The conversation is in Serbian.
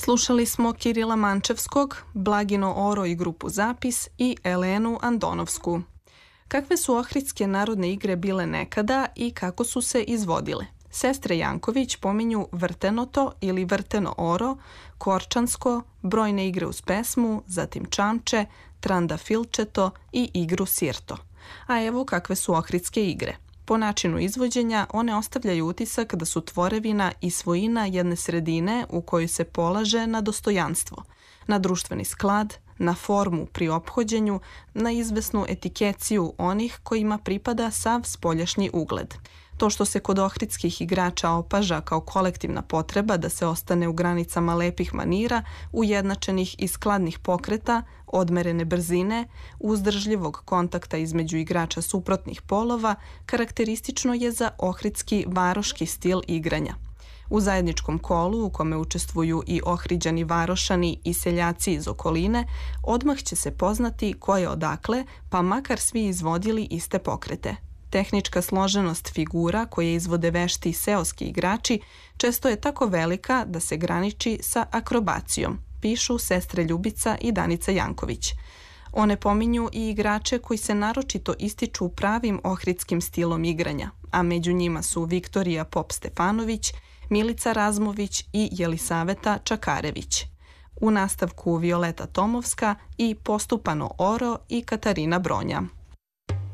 Slušali smo Kirila Mančevskog, Blagino Oro i grupu Zapis i Elenu Andonovsku. Kakve su ohridske narodne igre bile nekada i kako su se izvodile? Sestre Janković pominju vrtenoto ili vrteno oro, korčansko, brojne igre uz pesmu, zatim čamče, trandafilčeto i igru sirto. A evo kakve su ohridske igre. Po načinu izvođenja, one ostavljaju utisak da su tvorevina i svojina jedne sredine u kojoj se polaže na dostojanstvo, na društveni sklad, na formu pri ophođenju, na izvesnu etikeciju onih kojima pripada sav spoljašnji ugled. To što se kod ohridskih igrača opaža kao kolektivna potreba da se ostane u granicama lepih manira, ujednačenih i skladnih pokreta, odmerene brzine, uzdržljivog kontakta između igrača suprotnih polova, karakteristično je za ohridski varoški stil igranja. U zajedničkom kolu u kome učestvuju i ohriđani varošani i seljaci iz okoline, odmah će se poznati ko je odakle, pa makar svi izvodili iste pokrete. Tehnička složenost figura koje izvode vešti seoski igrači često je tako velika da se graniči sa akrobacijom, pišu sestre Ljubica i Danica Janković. One pominju i igrače koji se naročito ističu pravim ohridskim stilom igranja, a među njima su Viktorija Pop-Stefanović, Milica Razmović i Jelisaveta Čakarević. U nastavku Violeta Tomovska i Postupano Oro i Katarina Bronja.